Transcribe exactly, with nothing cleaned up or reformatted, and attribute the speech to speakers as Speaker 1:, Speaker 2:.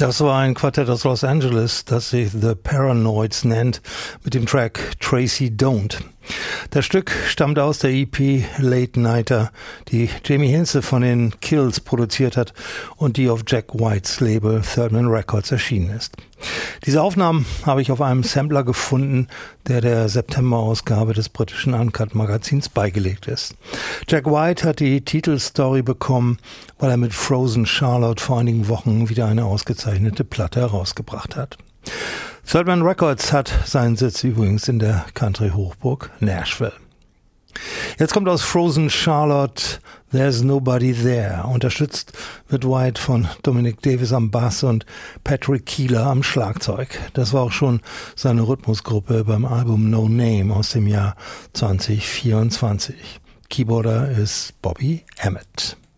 Speaker 1: Das war ein Quartett aus Los Angeles, das sich The Paranoids nennt, mit dem Track Tracy Don't. Das Stück stammt aus der E P Late Nighter, die Jamie Hinze von den Kills produziert hat und die auf Jack Whites Label Third Man Records erschienen ist. Diese Aufnahmen habe ich auf einem Sampler gefunden, der der September-Ausgabe des britischen Uncut-Magazins beigelegt ist. Jack White hat die Titelstory bekommen, weil er mit Frozen Charlotte vor einigen Wochen wieder eine ausgezeichnete Platte herausgebracht hat. Third Man Records hat seinen Sitz übrigens in der Country-Hochburg Nashville. Jetzt kommt aus Frozen Charlotte There's Nobody There. Unterstützt wird White von Dominic Davis am Bass und Patrick Keeler am Schlagzeug. Das war auch schon seine Rhythmusgruppe beim Album No Name aus dem Jahr zwanzig vierundzwanzig. Keyboarder ist Bobby Emmett.